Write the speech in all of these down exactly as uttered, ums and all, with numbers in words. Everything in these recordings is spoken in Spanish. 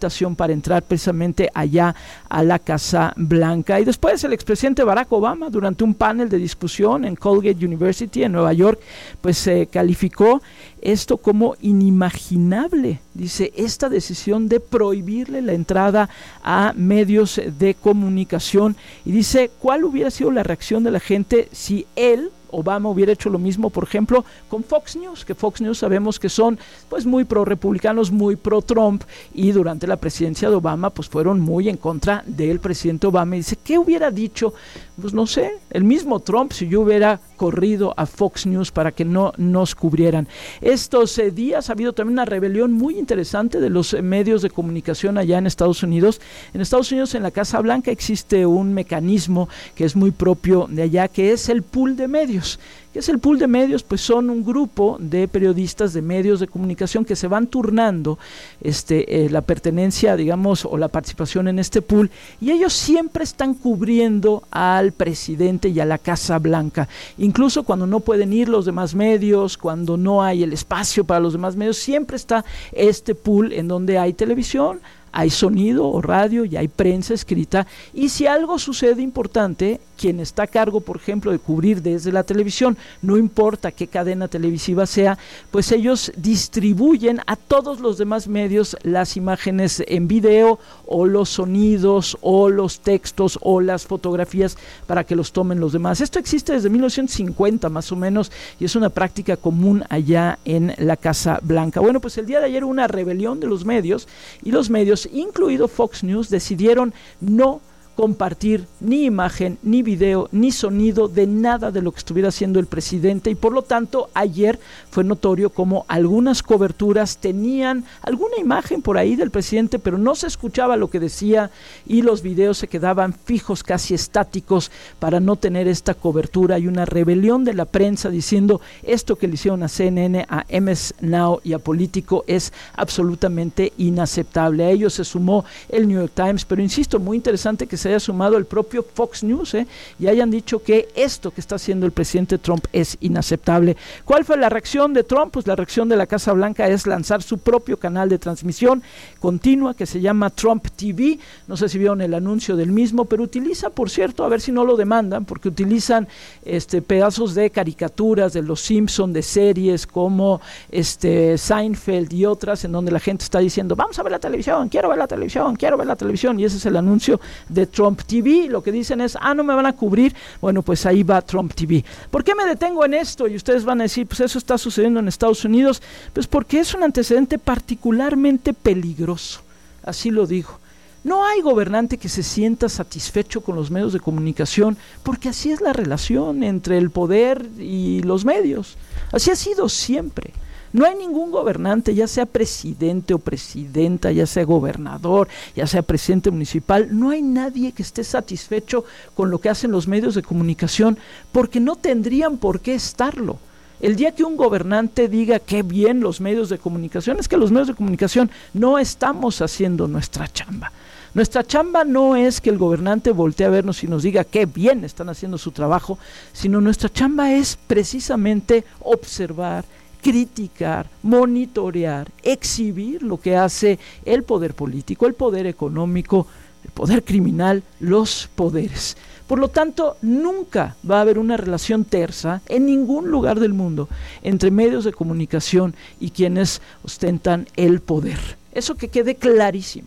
invitación para entrar precisamente allá a la Casa Blanca. Y después el expresidente Barack Obama, durante un panel de discusión en Colgate University en Nueva York, pues se eh, calificó esto como inimaginable. Dice, esta decisión de prohibirle la entrada a medios de comunicación, y dice, ¿cuál hubiera sido la reacción de la gente si él, Obama, hubiera hecho lo mismo, por ejemplo, con Fox News? Que Fox News sabemos que son pues muy pro republicanos, muy pro Trump, y durante la presidencia de Obama pues fueron muy en contra del presidente Obama. Y dice, ¿qué hubiera dicho? Pues no sé, el mismo Trump, si yo hubiera corrido a Fox News para que no nos cubrieran. Estos eh, días ha habido también una rebelión muy interesante de los eh, medios de comunicación allá en Estados Unidos. En Estados Unidos, en la Casa Blanca, existe un mecanismo que es muy propio de allá, que es el pool de medios. ¿Qué es el pool de medios? Pues son un grupo de periodistas de medios de comunicación que se van turnando este, eh, la pertenencia, digamos, o la participación en este pool, y ellos siempre están cubriendo al presidente y a la Casa Blanca. Incluso cuando no pueden ir los demás medios, cuando no hay el espacio para los demás medios, siempre está este pool en donde hay televisión, hay sonido o radio y hay prensa escrita, y si algo sucede importante, quien está a cargo, por ejemplo, de cubrir desde la televisión, no importa qué cadena televisiva sea, pues ellos distribuyen a todos los demás medios las imágenes en video, o los sonidos, o los textos, o las fotografías, para que los tomen los demás. Esto existe desde mil novecientos cincuenta más o menos, y es una práctica común allá en la Casa Blanca. Bueno, pues el día de ayer hubo una rebelión de los medios, y los medios, incluido Fox News, decidieron no compartir ni imagen, ni video, ni sonido de nada de lo que estuviera haciendo el presidente, y por lo tanto ayer fue notorio como algunas coberturas tenían alguna imagen por ahí del presidente, pero no se escuchaba lo que decía, y los videos se quedaban fijos, casi estáticos, para no tener esta cobertura. Hay una rebelión de la prensa diciendo esto que le hicieron a C N N, a M S Now y a Político es absolutamente inaceptable. A ellos se sumó el New York Times, pero insisto, muy interesante que se haya sumado el propio Fox News eh, y hayan dicho que esto que está haciendo el presidente Trump es inaceptable. ¿Cuál fue la reacción de Trump? Pues la reacción de la Casa Blanca es lanzar su propio canal de transmisión continua que se llama Trump T V. No sé si vieron el anuncio del mismo, pero utiliza, por cierto, a ver si no lo demandan, porque utilizan este, pedazos de caricaturas de los Simpson, de series como este, Seinfeld y otras, en donde la gente está diciendo, vamos a ver la televisión, quiero ver la televisión, quiero ver la televisión, y ese es el anuncio de Trump T V. Lo que dicen es, ah, no me van a cubrir. Bueno, pues ahí va Trump T V. ¿Por qué me detengo en esto? Y ustedes van a decir, pues eso está sucediendo en Estados Unidos. Pues porque es un antecedente particularmente peligroso. Así lo digo. No hay gobernante que se sienta satisfecho con los medios de comunicación, porque así es la relación entre el poder y los medios. Así ha sido siempre. No hay ningún gobernante, ya sea presidente o presidenta, ya sea gobernador, ya sea presidente municipal, no hay nadie que esté satisfecho con lo que hacen los medios de comunicación, porque no tendrían por qué estarlo. El día que un gobernante diga qué bien los medios de comunicación, es que los medios de comunicación no estamos haciendo nuestra chamba. Nuestra chamba no es que el gobernante voltee a vernos y nos diga qué bien están haciendo su trabajo, sino nuestra chamba es precisamente observar, criticar, monitorear, exhibir lo que hace el poder político, el poder económico, el poder criminal, los poderes. Por lo tanto, nunca va a haber una relación tersa en ningún lugar del mundo entre medios de comunicación y quienes ostentan el poder. Eso que quede clarísimo.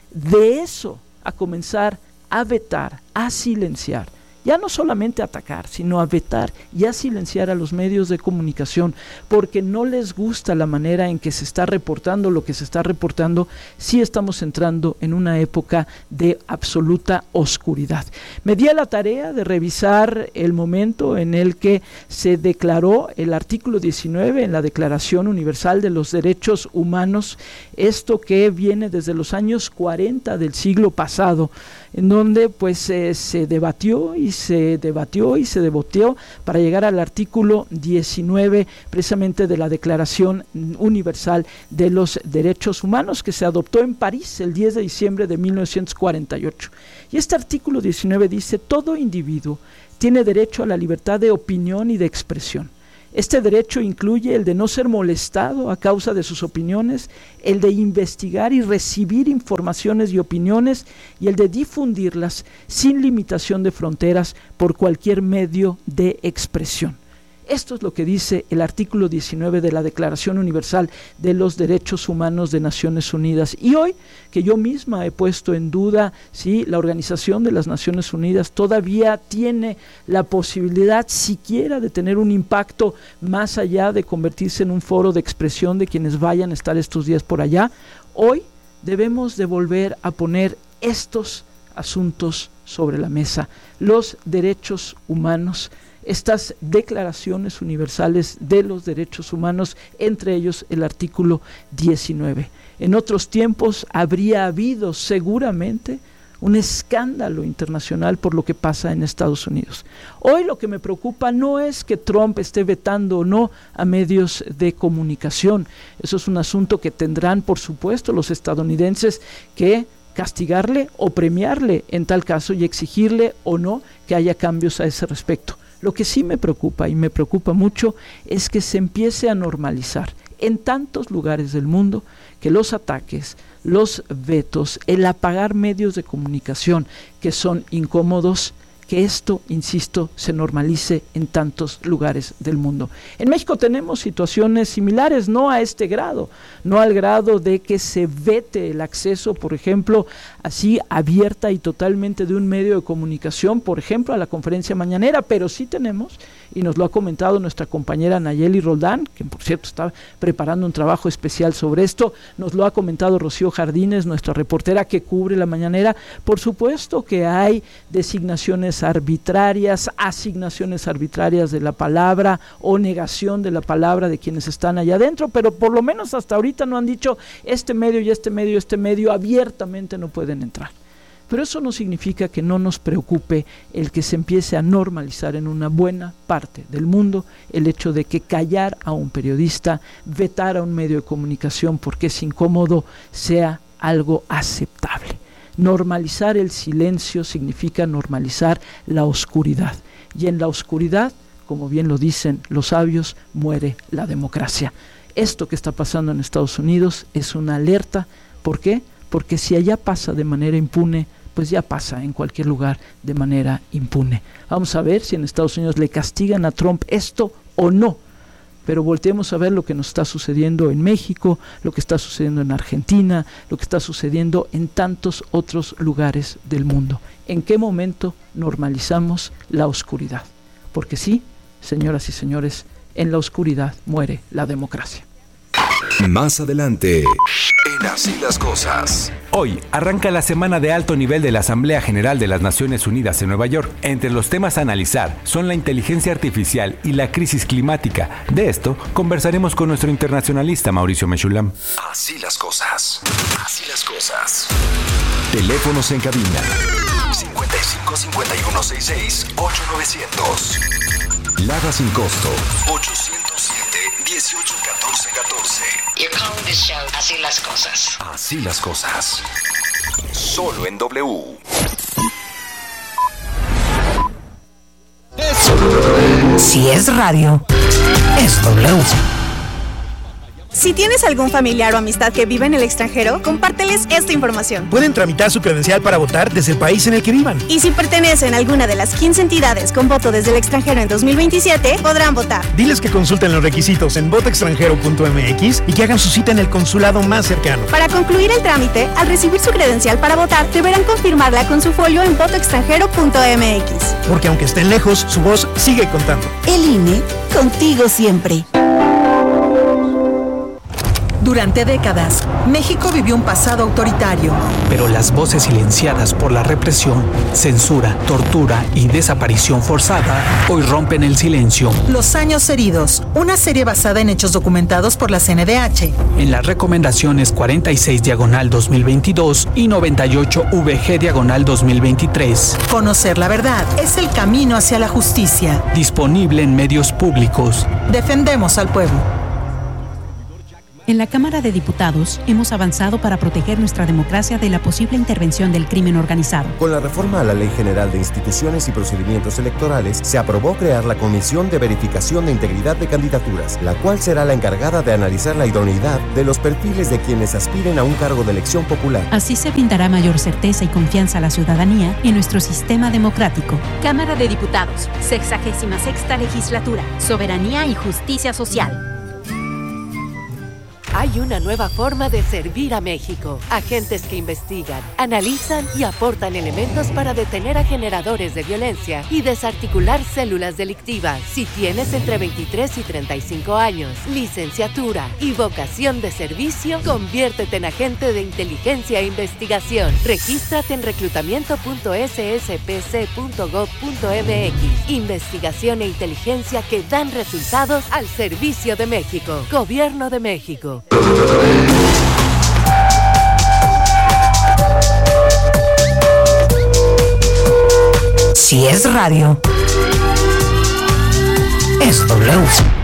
De eso a comenzar a vetar, a silenciar, ya no solamente a atacar, sino a vetar y a silenciar a los medios de comunicación porque no les gusta la manera en que se está reportando lo que se está reportando, sí estamos entrando en una época de absoluta oscuridad. Me di a la tarea de revisar el momento en el que se declaró el artículo diecinueve en la Declaración Universal de los Derechos Humanos, esto que viene desde los años cuarenta del siglo pasado, en donde pues eh, se debatió y se debatió y se debatió para llegar al artículo diecinueve precisamente de la Declaración Universal de los Derechos Humanos, que se adoptó en París el diez de diciembre de mil novecientos cuarenta y ocho. Y este artículo diecinueve dice: todo individuo tiene derecho a la libertad de opinión y de expresión. Este derecho incluye el de no ser molestado a causa de sus opiniones, el de investigar y recibir informaciones y opiniones, y el de difundirlas sin limitación de fronteras por cualquier medio de expresión. Esto es lo que dice el artículo diecinueve de la Declaración Universal de los Derechos Humanos de Naciones Unidas. Y hoy, que yo misma he puesto en duda si la Organización de las Naciones Unidas todavía tiene la posibilidad siquiera de tener un impacto más allá de convertirse en un foro de expresión de quienes vayan a estar estos días por allá, hoy debemos de volver a poner estos asuntos sobre la mesa, los derechos humanos, estas declaraciones universales de los derechos humanos, entre ellos el artículo diecinueve. En otros tiempos habría habido seguramente un escándalo internacional por lo que pasa en Estados Unidos. Hoy lo que me preocupa no es que Trump esté vetando o no a medios de comunicación. Eso es un asunto que tendrán, por supuesto, los estadounidenses que castigarle o premiarle en tal caso y exigirle o no que haya cambios a ese respecto. Lo que sí me preocupa y me preocupa mucho es que se empiece a normalizar en tantos lugares del mundo que los ataques, los vetos, el apagar medios de comunicación que son incómodos, que esto, insisto, se normalice en tantos lugares del mundo. En México tenemos situaciones similares, no a este grado, no al grado de que se vete el acceso, por ejemplo, así abierta y totalmente de un medio de comunicación, por ejemplo, a la conferencia mañanera, pero sí tenemos, y nos lo ha comentado nuestra compañera Nayeli Roldán, que por cierto está preparando un trabajo especial sobre esto, nos lo ha comentado Rocío Jardines, nuestra reportera que cubre la mañanera. Por supuesto que hay designaciones arbitrarias, asignaciones arbitrarias de la palabra o negación de la palabra de quienes están allá adentro, pero por lo menos hasta ahorita no han dicho este medio y este medio y este medio abiertamente no pueden entrar. Pero eso no significa que no nos preocupe el que se empiece a normalizar en una buena parte del mundo el hecho de que callar a un periodista, vetar a un medio de comunicación porque es incómodo, sea algo aceptable. Normalizar el silencio significa normalizar la oscuridad. Y en la oscuridad, como bien lo dicen los sabios, muere la democracia. Esto que está pasando en Estados Unidos es una alerta. ¿Por qué? Porque si allá pasa de manera impune, pues ya pasa en cualquier lugar de manera impune. Vamos a ver si en Estados Unidos le castigan a Trump esto o no. Pero volteemos a ver lo que nos está sucediendo en México, lo que está sucediendo en Argentina, lo que está sucediendo en tantos otros lugares del mundo. ¿En qué momento normalizamos la oscuridad? Porque sí, señoras y señores, en la oscuridad muere la democracia. Más adelante, en Así las Cosas. Hoy arranca la semana de alto nivel de la Asamblea General de las Naciones Unidas en Nueva York. Entre los temas a analizar son la inteligencia artificial y la crisis climática. De esto conversaremos con nuestro internacionalista Mauricio Mechulam. Así las Cosas. Así las Cosas. Teléfonos en cabina. cincuenta y cinco, cincuenta y uno, sesenta y seis, ocho mil novecientos. Lada sin costo. ochocientos siete, dieciocho, catorce, catorce. You're calling this show Así las Cosas. Así las Cosas. Solo en W. Si es radio, es W. Si tienes algún familiar o amistad que vive en el extranjero, compárteles esta información. Pueden tramitar su credencial para votar desde el país en el que vivan. Y si pertenecen a alguna de las quince entidades con voto desde el extranjero en dos mil veintisiete, podrán votar. Diles que consulten los requisitos en voto extranjero punto m x y que hagan su cita en el consulado más cercano. Para concluir el trámite, al recibir su credencial para votar, deberán confirmarla con su folio en voto extranjero punto m x. Porque aunque estén lejos, su voz sigue contando. El I N E, contigo siempre. Durante décadas, México vivió un pasado autoritario. Pero las voces silenciadas por la represión, censura, tortura y desaparición forzada hoy rompen el silencio. Los años heridos, una serie basada en hechos documentados por la C N D H. En las recomendaciones cuarenta y seis diagonal dos mil veintidós y noventa y ocho V G diagonal dos mil veintitrés. Conocer la verdad es el camino hacia la justicia. Disponible en medios públicos. Defendemos al pueblo. En la Cámara de Diputados hemos avanzado para proteger nuestra democracia de la posible intervención del crimen organizado. Con la reforma a la Ley General de Instituciones y Procedimientos Electorales, se aprobó crear la Comisión de Verificación de Integridad de Candidaturas, la cual será la encargada de analizar la idoneidad de los perfiles de quienes aspiren a un cargo de elección popular. Así se brindará mayor certeza y confianza a la ciudadanía en nuestro sistema democrático. Cámara de Diputados, sexagésima sexta legislatura, soberanía y justicia social. Hay una nueva forma de servir a México. Agentes que investigan, analizan y aportan elementos para detener a generadores de violencia y desarticular células delictivas. Si tienes entre veintitrés y treinta y cinco años, licenciatura y vocación de servicio, conviértete en agente de inteligencia e investigación. Regístrate en reclutamiento punto s s p c punto gov punto m x. Investigación e inteligencia que dan resultados al servicio de México. Gobierno de México. Si es radio, es W.